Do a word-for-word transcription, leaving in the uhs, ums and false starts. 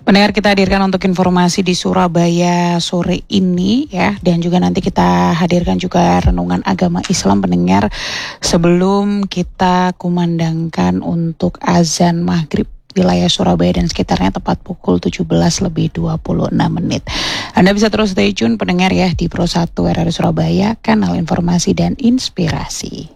Pendengar, kita hadirkan untuk informasi di Surabaya sore ini ya, dan juga nanti kita hadirkan juga renungan agama Islam pendengar sebelum kita kumandangkan untuk azan maghrib wilayah Surabaya dan sekitarnya tepat pukul tujuh belas lebih dua puluh enam menit. Anda bisa terus stay tune pendengar ya di Pro satu R R I Surabaya, kanal informasi dan inspirasi.